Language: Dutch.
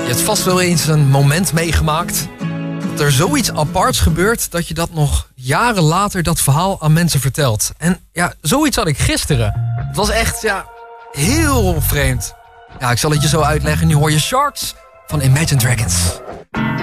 Je hebt vast wel eens een moment meegemaakt dat er zoiets aparts gebeurt dat je dat nog jaren later dat verhaal aan mensen vertelt. En ja, zoiets had ik gisteren. Het was echt, heel vreemd. Ja, ik zal het je zo uitleggen. Nu hoor je Sharks van Imagine Dragons.